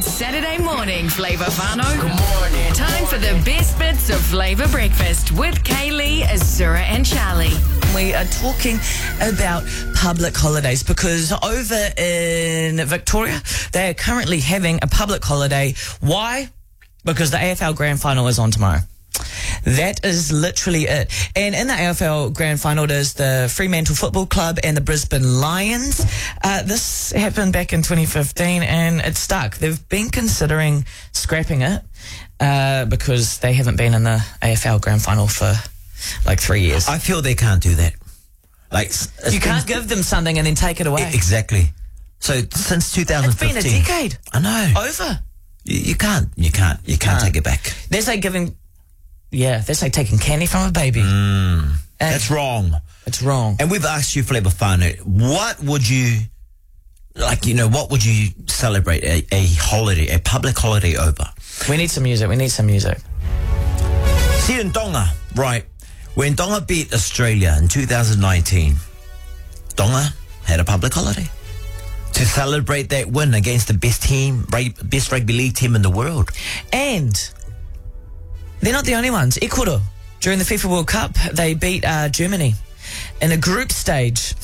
It's Saturday morning, Flavour Fano. Good morning. Time for the best bits of Flavour Breakfast with Kaylee, Azura and Charlie. We are talking about public holidays because over in Victoria, they are currently having a public holiday. Why? Because the AFL Grand Final is on tomorrow. That is literally it. And in the AFL Grand Final, there's the Fremantle Football Club and the Brisbane Lions. This happened back in 2015 and it stuck. They've been considering scrapping it because they haven't been in the AFL Grand Final for like 3 years. I feel they can't do that. Like you can't give them something and then take it away. Exactly. So since 2015, it's been a decade. I know. Over. You can't take it back. That's like giving. Yeah, that's like taking candy from a baby. That's wrong. It's wrong. And we've asked you, Flavour Fano, what would you celebrate a holiday, a public holiday over? We need some music. See, in Tonga, right, when Tonga beat Australia in 2019, Tonga had a public holiday to celebrate that win against the best rugby league team in the world. And they're not the only ones. Ecuador, during the FIFA World Cup, they beat Germany in a group stage.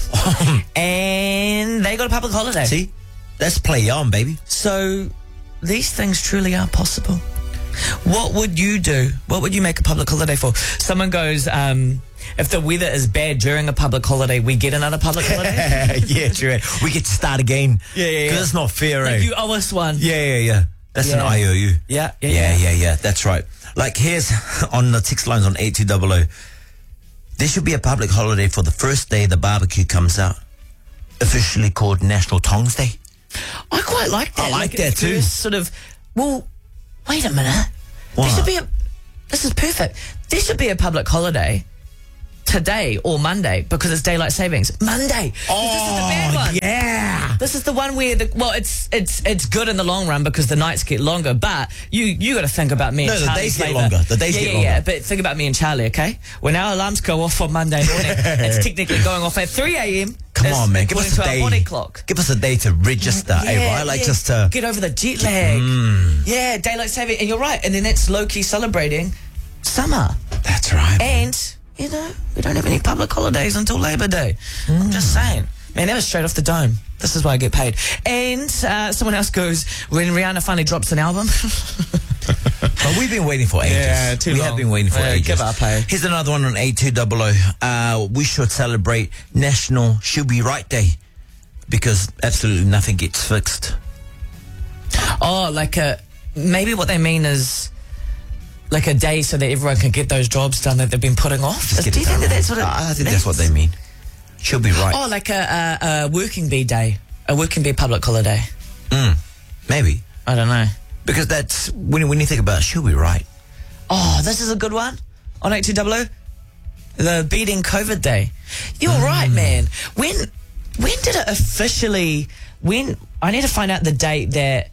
And they got a public holiday. See? That's play on, baby. So these things truly are possible. What would you do? What would you make a public holiday for? Someone goes, if the weather is bad during a public holiday, we get another public holiday? Yeah, true. We get to start again. Yeah. Because it's not fair, like you owe us one. Yeah. That's an IOU. Yeah. That's right. Like here's on the text lines on 8200. There should be a public holiday for the first day the barbecue comes out. Officially called National Tongs Day. I quite like that. I like that too. Sort of, well, wait a minute. What? This is perfect. There should be a public holiday today or Monday because it's daylight savings. Monday. Oh, this is the bad one. Yeah. This is the one where it's good in the long run because the nights get longer. But you got to think about me. No, and the Charlie's days get flavour. longer. The days get longer. Yeah. But think about me and Charlie, okay? When our alarms go off on Monday morning, it's technically going off at 3 a.m. Come on, man. Give us a day. Body clock. Give us a day to register, right? Just to get over the jet lag. Yeah, daylight saving. And you're right. And then that's low-key celebrating summer. That's right. And we don't have any public holidays until Labor Day. I'm just saying. Man, that was straight off the dome. This is why I get paid. And someone else goes, when Rihanna finally drops an album. But we've been waiting for ages. Yeah, too long. We have been waiting for ages. Give up, hey. Here's another one on 8200. We should celebrate National She'll Be Right Day because absolutely nothing gets fixed. Oh, maybe what they mean is like a day so that everyone can get those jobs done that they've been putting off. Do you think that's what it I think that's what they mean. She'll be right. Oh, like a working bee day. A working bee public holiday. Maybe. I don't know. Because that's, when you think about it, she'll be right. Oh, this is a good one. On 8200. The beating COVID day. You're right, man. When did it officially, I need to find out the date that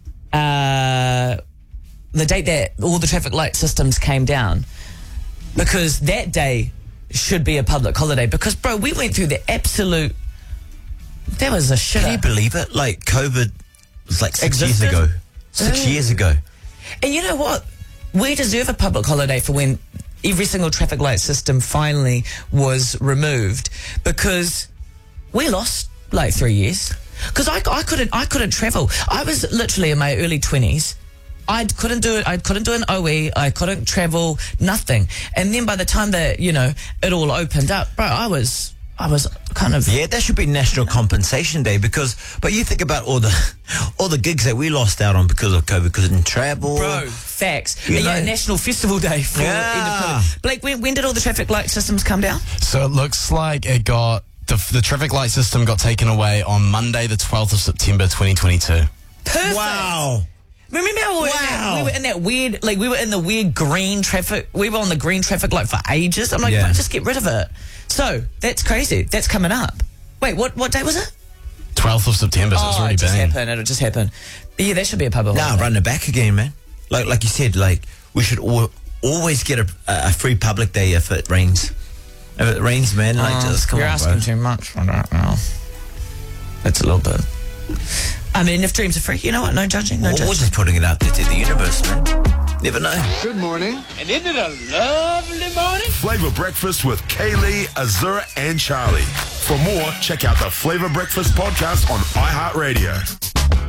all the traffic light systems came down, because that day should be a public holiday. Because, bro, we went through the absolute. That was a shit. Can you believe it? Like COVID was like 6 years Existed? ago. 6 years ago. And you know what? We deserve a public holiday for when every single traffic light system finally was removed, because we lost like 3 years. Because I couldn't travel. I was literally in my early 20s. I couldn't do it. I couldn't do an OE. I couldn't travel. Nothing. And then by the time that it all opened up, bro, I was kind of. Yeah, that should be National Compensation Day but you think about all the gigs that we lost out on because of COVID, because we didn't travel. Bro, facts. National Festival Day for end of COVID. Blake, when did all the traffic light systems come down? So it looks like it got the traffic light system got taken away on Monday, the 12th of September, 2022. Perfect. Wow. Remember how we were in that weird, we were in the weird green traffic. We were on the green traffic light for ages. I'm like, bro, just get rid of it. So that's crazy. That's coming up. Wait, what day was it? 12th of September. So it's already been. It'll just happen. But yeah, that should be a public holiday. Run it back again, man. Like you said, we should always get a free public day if it rains. If it rains, man, just come on, you're asking bro. too much for that now. That's a little bit. I mean, if dreams are free, you know what? No judging, no Or judging. just putting it out there to the universe, man. Never know. Good morning. And isn't it a lovely morning? Flavor Breakfast with Kaylee, Azura, and Charlie. For more, check out the Flavor Breakfast podcast on iHeartRadio.